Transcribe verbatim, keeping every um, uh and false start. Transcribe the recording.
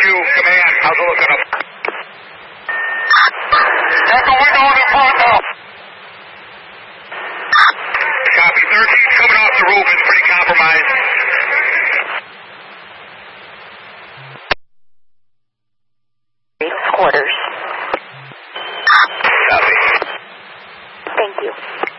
two, command, how's it looking up? Echo, we're going to front now. Copy, thirteen's coming off the roof, it's pretty compromised. Quarters. Copy. Thank you.